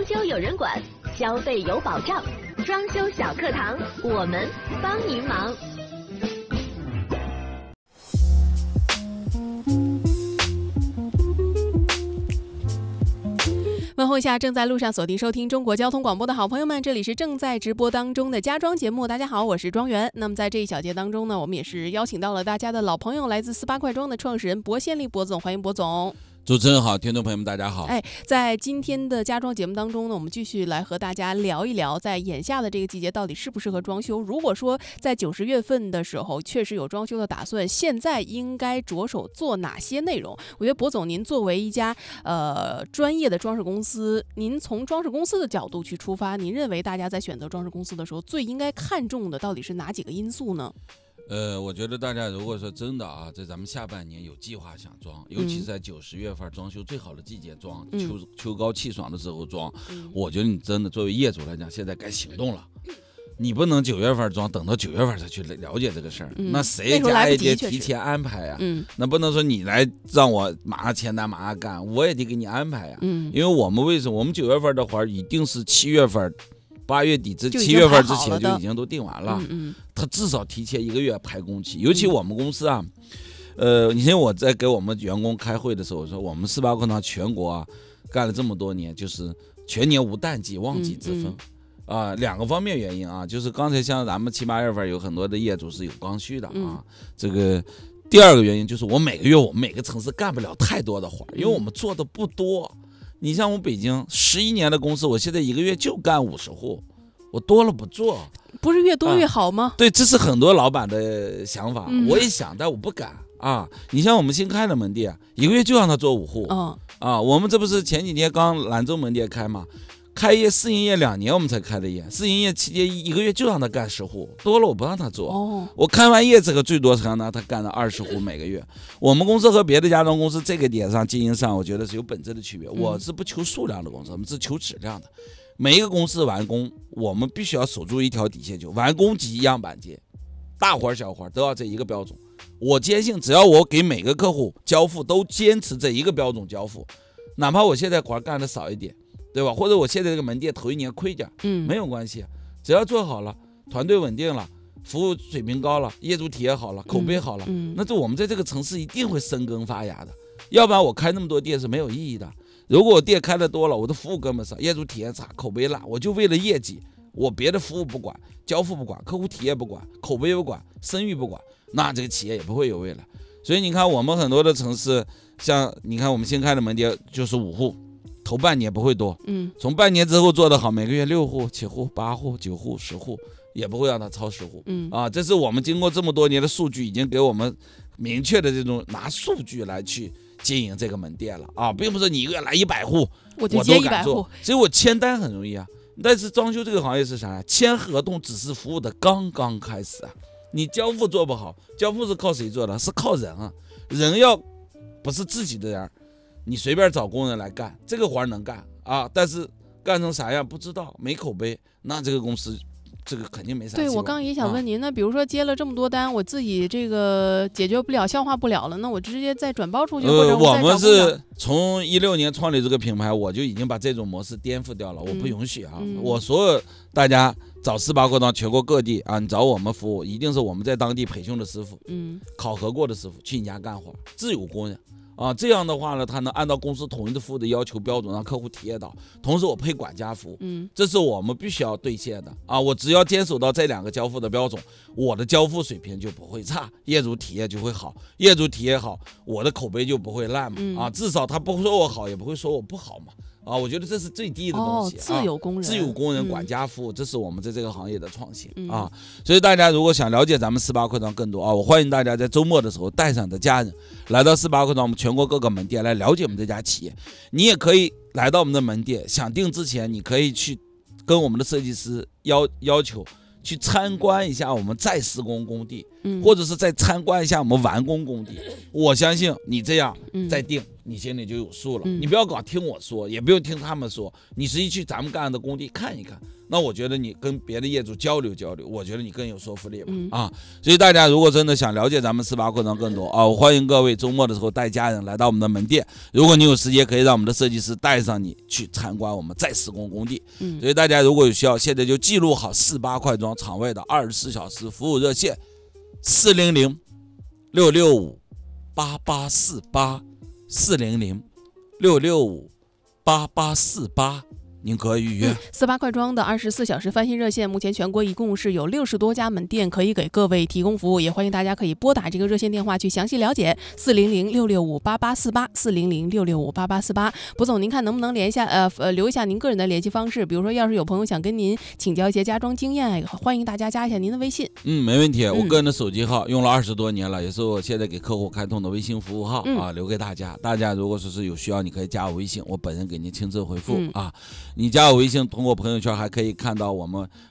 装修有人管，消费有保障。装修小课堂，我们帮您忙。 问候一下正在路上锁定收听中国交通广播的好朋友们，这里是正在直播当中的家装节目。大家好，我是庄园。那么在这一小节当中呢，我们也是邀请到了大家的老朋友，来自48快装的创始人薄宪利薄总，欢迎薄总。 主持人好，听众朋友们大家好。 在今天的家装节目当中呢，我们继续来和大家聊一聊，在眼下的这个季节到底适不适合装修。如果说在9、10月份的时候确实有装修的打算，现在应该着手做哪些内容？我觉得薄总您作为一家专业的装饰公司，您从装饰公司的角度去出发，您认为大家在选择装饰公司的时候最应该看重的到底是哪几个因素呢？ 我觉得大家如果说真的啊，在咱们下半年有计划想装，尤其是在9、10月份装修最好的季节装，秋高气爽的时候装，我觉得你真的作为业主来讲，现在该行动了。你不能9月份装，等到9月份才去了解这个事儿，那谁家也得提前安排呀。那不能说你来让我马上签单马上干，我也得给你安排呀。因为我们为什么我们9月份的活儿一定是7月份。8月底7月份之前就已经都定完了，他至少提前1个月排工期。尤其我们公司啊，你像我在给我们员工开会的时候说，我们48快装全国啊干了这么多年，就是全年无淡季旺季之分两个方面原因啊，就是刚才像咱们7、8月份有很多的业主是有刚需的啊，这个第二个原因就是我每个月我们每个城市干不了太多的活，因为我们做的不多。你像我北京11年的公司，我现在1个月就干50户，我多了不做， 不是越多越好吗？ 对，这是很多老板的想法，我也想，但我不敢啊。你像我们新开的门店，1个月就让他做5户我们这不是前几天刚兰州门店开吗？开业试营业2年我们才开的业，试营业期间1个月就让他干10户，多了我不让他做。我开完业这个最多才让他干了20户每个月。我们公司和别的家装公司这个点上经营上，我觉得是有本质的区别。我是不求数量的公司，我们是求质量的。每一个公司完工，我们必须要守住一条底线，就完工即样板间，大活小活都要这一个标准。我坚信，只要我给每个客户交付都坚持这一个标准交付，哪怕我现在活干的少一点。对吧？或者我现在这个门店头1年亏点，没有关系，只要做好了，团队稳定了，服务水平高了，业主体验好了，口碑好了，那我们在这个城市一定会生根发芽的。要不然我开那么多店是没有意义的。如果我店开的多了，我的服务根本上，业主体验差，口碑烂，我就为了业绩，我别的服务不管，交付不管，客户体验不管，口碑不管，声誉不管，那这个企业也不会有未来。所以你看，我们很多的城市，像你看我们新开的门店就是5户。头半年不会多，从半年之后做得好，每个月6户、7户、8户、9户、10户，也不会让它超10户，这是我们经过这么多年的数据，已经给我们明确的这种拿数据来去经营这个门店了并不是你1个月来100户，我都敢做，所以我签单很容易啊。但是装修这个行业是啥呀？签合同只是服务的刚刚开始啊，你交付做不好，交付是靠谁做的？是靠人啊，人要不是自己的人。你随便找工人来干这个活能干但是干成啥样不知道，没口碑，那这个公司这个肯定没啥希望。 对，我刚也想问您，那比如说接了这么多单，我自己这个解决不了、消化不了了，那我直接再转包出去，或者我们是从16年创立这个品牌，我就已经把这种模式颠覆掉了，我不允许我所有大家找48快装全国各地你找我们服务，一定是我们在当地培训的师傅，考核过的师傅去你家干活，自有工人。这样的话呢，他能按照公司统一的服务的要求标准让客户体验到，同时我配管家服务，这是我们必须要兑现的我只要坚守到这2个交付的标准，我的交付水平就不会差，业主体验就会好，业主体验好，我的口碑就不会烂嘛至少他不会说我好，也不会说我不好嘛我觉得这是最低的东西自有工人， 自有工人管家服务，这是我们在这个行业的创新所以大家如果想了解咱们48快装更多我欢迎大家在周末的时候带上你的家人来到48快装我们全国各个门店来了解我们这家企业。你也可以来到我们的门店，想定之前你可以去跟我们的设计师要求去参观一下我们再施工工地，或者是再参观一下我们完工工地。我相信你这样再定你心里就有数了。你不要搞听我说，也不用听他们说，你实际去咱们干的工地看一看。那我觉得你跟别的业主交流交流，我觉得你更有说服力吧。所以大家如果真的想了解咱们488扩张更多我欢迎各位周末的时候带家人来到我们的门店。如果你有时间，可以让我们的设计师带上你去参观我们再施工工地。所以大家如果有需要，现在就记录好488快装场外的24小时服务热线400-665-8848，400-665-8848，您可以预约。 48快装的24小时翻新热线，目前全国一共是有60多家门店可以给各位提供服务，也欢迎大家可以拨打这个热线电话去详细了解，400-665-8848，400-665-8848。卜总，您看能不能留一下您个人的联系方式？比如说，要是有朋友想跟您请教一些家装经验，欢迎大家加一下您的微信。 没问题。我个人的手机号用了20多年了，也是我现在给客户开通的微信服务号留给大家。大家如果说是有需要，你可以加我微信，我本人给您亲自回复你加我微信，通过朋友圈还可以看到我们